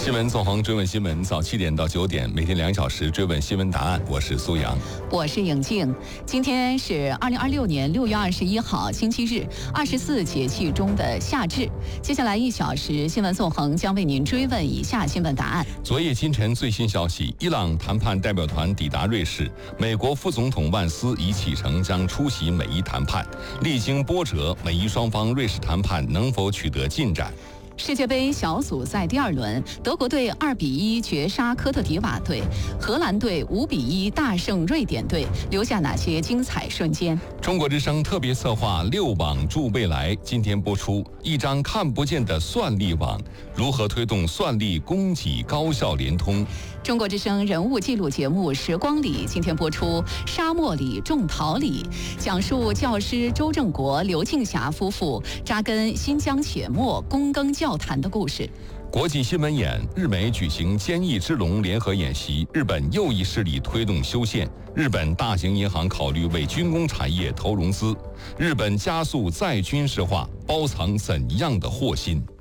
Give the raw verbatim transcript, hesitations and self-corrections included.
新闻纵横追问新闻，早七点到九点，每天两小时追问新闻答案。我是苏阳， 我是颖静。今天是二零二六年六月二十一号，星期日，二十四节气中的夏至。接下来一小时，新闻纵横将为您追问以下新闻答案。 昨夜今晨最新消息：伊朗谈判代表团抵达瑞士，美国副总统万斯已启程将出席美伊谈判。历经波折，美伊双方瑞士谈判能否取得进展？ 世界杯小组赛第二轮，德国队二比一绝杀科特迪瓦队，荷兰队五比一大胜瑞典队，留下哪些精彩瞬间？ 中国之声特别策划六网助未来，今天播出一张看不见的算力网，如何推动算力供给高效联通？ 中国之声人物记录节目《时光里》今天播出沙漠里种桃李，讲述教师周正国、刘庆霞夫妇扎根新疆且末躬耕教坛的故事。 国际新闻眼：日美举行坚毅之龙联合演习，日本右翼势力推动修宪，日本大型银行考虑为军工产业投融资，日本加速再军事化，包藏怎样的祸心？